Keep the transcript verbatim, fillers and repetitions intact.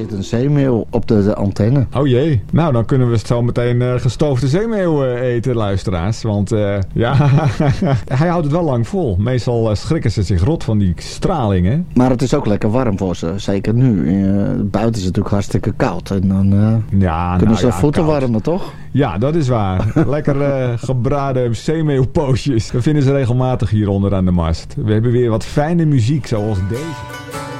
zit een zeemeeuw op de, de antenne. Oh jee. Nou, dan kunnen we zo meteen uh, gestoofde zeemeeuw uh, eten, luisteraars. Want uh, ja, hij houdt het wel lang vol. Meestal uh, schrikken ze zich rot van die stralingen. Maar het is ook lekker warm voor ze. Zeker nu. Uh, buiten is het natuurlijk hartstikke koud. En dan uh, ja, kunnen nou, ze ja, voeten koud. warmen, toch? Ja, dat is waar. Lekker uh, gebraden zeemeeuwpootjes. We vinden ze regelmatig hier onder aan de mast. We hebben weer wat fijne muziek zoals deze.